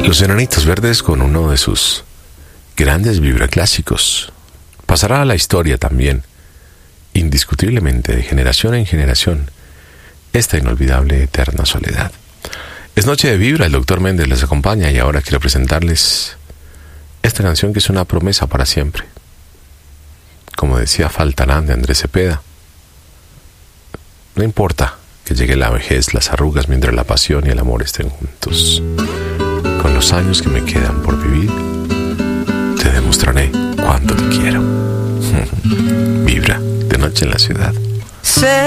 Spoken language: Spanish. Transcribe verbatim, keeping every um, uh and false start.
Los Enanitos Verdes con uno de sus grandes vibraclásicos. Pasará a la historia también, indiscutiblemente, de generación en generación, esta inolvidable Eterna Soledad. Es noche de vibra, el doctor Méndez les acompaña y ahora quiero presentarles esta canción que es una promesa para siempre. Como decía Faltarán de Andrés Cepeda, no importa que llegue la vejez, las arrugas, mientras la pasión y el amor estén juntos. Con los años que me quedan por vivir, te demostraré cuánto te quiero. Vibra, de noche en la ciudad.